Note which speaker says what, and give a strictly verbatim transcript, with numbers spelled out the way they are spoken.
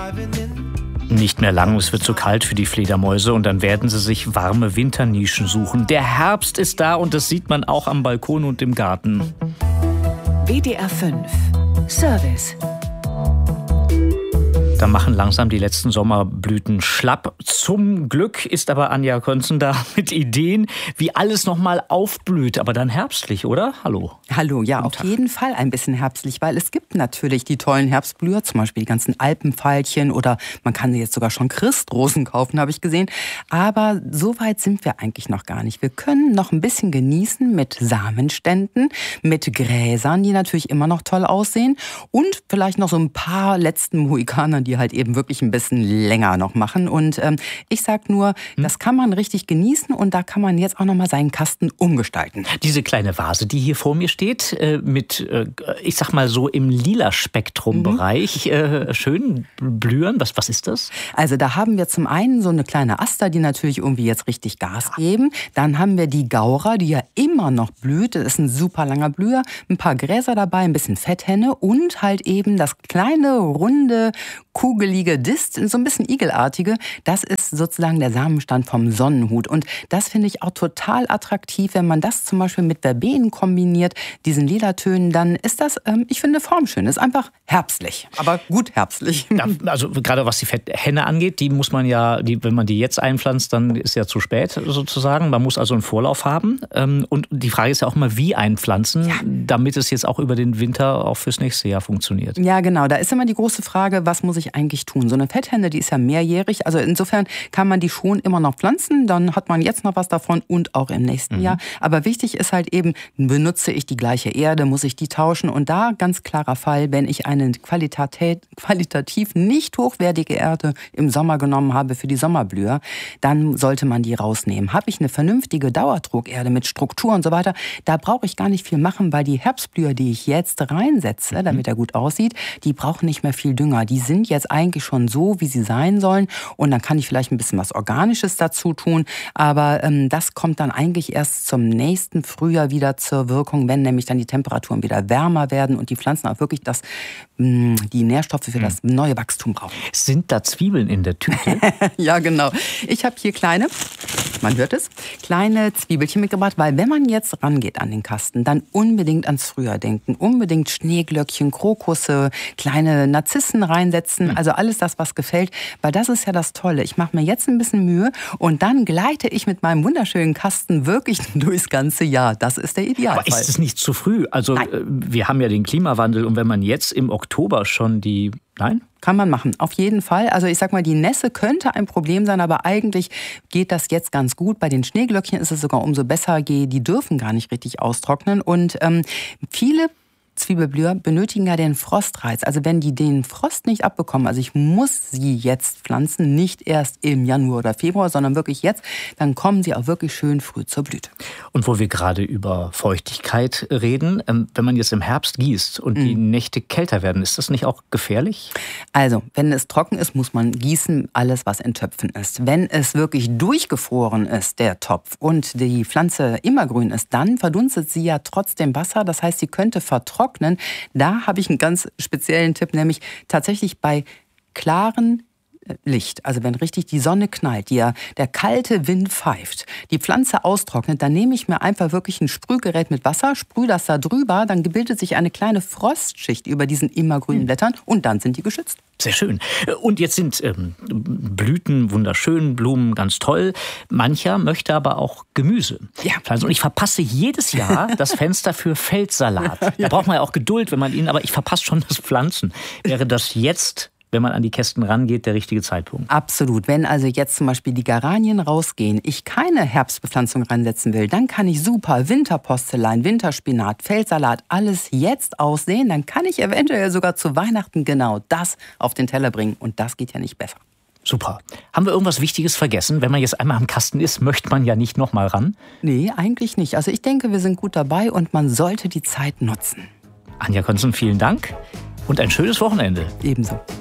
Speaker 1: Nicht mehr lang, es wird zu kalt für die Fledermäuse und dann werden sie sich warme Winternischen suchen. Der Herbst ist da und das sieht man auch am Balkon und im Garten.
Speaker 2: W D R fünf Service.
Speaker 1: Da machen langsam die letzten Sommerblüten schlapp. Zum Glück ist aber Anja Konzen da mit Ideen, wie alles nochmal aufblüht. Aber dann herbstlich, oder? Hallo.
Speaker 3: Hallo, ja, auf jeden Fall ein bisschen herbstlich, weil es gibt natürlich die tollen Herbstblüher, zum Beispiel die ganzen Alpenveilchen oder man kann jetzt sogar schon Christrosen kaufen, habe ich gesehen. Aber so weit sind wir eigentlich noch gar nicht. Wir können noch ein bisschen genießen mit Samenständen, mit Gräsern, die natürlich immer noch toll aussehen und vielleicht noch so ein paar letzten Mohikanern, die halt eben wirklich ein bisschen länger noch machen. Und ähm, ich sag nur, hm? das kann man richtig genießen und da kann man jetzt auch noch mal seinen Kasten umgestalten.
Speaker 1: Diese kleine Vase, die hier vor mir steht, äh, mit, äh, ich sag mal so im lila Spektrum-Bereich, mhm. äh, schön blühen. Was, was ist das?
Speaker 3: Also da haben wir zum einen so eine kleine Aster, die natürlich irgendwie jetzt richtig Gas geben. Dann haben wir die Gaura, die ja immer noch blüht. Das ist ein super langer Blüher. Ein paar Gräser dabei, ein bisschen Fetthenne und halt eben das kleine, runde, kugelige Dist, so ein bisschen igelartige, das ist sozusagen der Samenstand vom Sonnenhut. Und das finde ich auch total attraktiv, wenn man das zum Beispiel mit Verbenen kombiniert, diesen Lila-Tönen, dann ist das, ähm, ich finde, formschön. Ist einfach herbstlich, aber gut herbstlich.
Speaker 1: Ja, also gerade was die Fetthenne angeht, die muss man ja, die, wenn man die jetzt einpflanzt, dann ist ja zu spät sozusagen. Man muss also einen Vorlauf haben. Und die Frage ist ja auch mal, wie einpflanzen, ja. damit es jetzt auch über den Winter auch fürs nächste Jahr funktioniert.
Speaker 3: Ja, genau. Da ist immer die große Frage, was muss ich eigentlich tun? So eine Fetthenne, die ist ja mehrjährig. Also insofern kann man die schon immer noch pflanzen. Dann hat man jetzt noch was davon und auch im nächsten mhm. Jahr. Aber wichtig ist halt eben, benutze ich die gleiche Erde, muss ich die tauschen? Und da ganz klarer Fall, wenn ich eine qualitativ, qualitativ nicht hochwertige Erde im Sommer genommen habe für die Sommerblüher, dann sollte man die rausnehmen. Habe ich eine vernünftige Dauerdruckerde mit Struktur und so weiter, da brauche ich gar nicht viel machen, weil die Herbstblüher, die ich jetzt reinsetze, damit er gut aussieht, die brauchen nicht mehr viel Dünger. Die sind jetzt eigentlich schon so, wie sie sein sollen. Und dann kann ich vielleicht ein bisschen was Organisches dazu tun. Aber ähm, das kommt dann eigentlich erst zum nächsten Frühjahr wieder zur Wirkung, wenn nämlich dann die Temperaturen wieder wärmer werden und die Pflanzen auch wirklich das, mh, die Nährstoffe für das neue Wachstum brauchen.
Speaker 1: Sind da Zwiebeln in der Tüte?
Speaker 3: Ja, genau. Ich habe hier kleine, man hört es, kleine Zwiebelchen mitgebracht, weil wenn man jetzt rangeht an den Kasten, dann unbedingt ans Frühjahr denken. Unbedingt Schneeglöckchen, Krokusse, kleine Narzissen reinsetzen. Also alles das, was gefällt. Weil das ist ja das Tolle. Ich mache mir jetzt ein bisschen Mühe und dann gleite ich mit meinem wunderschönen Kasten wirklich durchs ganze Jahr. Das ist der Idealfall.
Speaker 1: Aber ist es nicht zu früh? Also Nein. wir haben ja den Klimawandel und wenn man jetzt im Oktober schon die... Nein?
Speaker 3: Kann man machen, auf jeden Fall. Also ich sag mal, die Nässe könnte ein Problem sein, aber eigentlich geht das jetzt ganz gut. Bei den Schneeglöckchen ist es sogar umso besser, die dürfen gar nicht richtig austrocknen. Und ähm, viele Zwiebelblüher benötigen ja den Frostreiz. Also wenn die den Frost nicht abbekommen, also ich muss sie jetzt pflanzen, nicht erst im Januar oder Februar, sondern wirklich jetzt, dann kommen sie auch wirklich schön früh zur Blüte.
Speaker 1: Und wo wir gerade über Feuchtigkeit reden, wenn man jetzt im Herbst gießt und mhm. die Nächte kälter werden, ist das nicht auch gefährlich?
Speaker 3: Also, wenn es trocken ist, muss man gießen, alles was in Töpfen ist. Wenn es wirklich durchgefroren ist, der Topf, und die Pflanze immergrün ist, dann verdunstet sie ja trotzdem Wasser. Das heißt, sie könnte vertrocknen. Da habe ich einen ganz speziellen Tipp, nämlich tatsächlich bei klaren Licht, also wenn richtig die Sonne knallt, die ja, der kalte Wind pfeift, die Pflanze austrocknet, dann nehme ich mir einfach wirklich ein Sprühgerät mit Wasser, sprühe das da drüber, dann bildet sich eine kleine Frostschicht über diesen immergrünen Blättern und dann sind die geschützt.
Speaker 1: Sehr schön. Und jetzt sind ähm, Blüten wunderschön, Blumen ganz toll. Mancher möchte aber auch Gemüse.
Speaker 3: Ja.
Speaker 1: Und ich verpasse jedes Jahr das Fenster für Feldsalat. Da braucht man ja auch Geduld, wenn man ihn, aber ich verpasse schon das Pflanzen. Wäre das jetzt, wenn man an die Kästen rangeht, der richtige Zeitpunkt?
Speaker 3: Absolut. Wenn also jetzt zum Beispiel die Geranien rausgehen, ich keine Herbstbepflanzung reinsetzen will, dann kann ich super Winterpostelan, Winterspinat, Feldsalat, alles jetzt aussehen. Dann kann ich eventuell sogar zu Weihnachten genau das auf den Teller bringen. Und das geht ja nicht besser.
Speaker 1: Super. Haben wir irgendwas Wichtiges vergessen? Wenn man jetzt einmal am Kasten ist, möchte man ja nicht noch mal ran?
Speaker 3: Nee, eigentlich nicht. Also ich denke, wir sind gut dabei und man sollte die Zeit nutzen.
Speaker 1: Anja Konzen, vielen Dank und ein schönes Wochenende.
Speaker 3: Ebenso.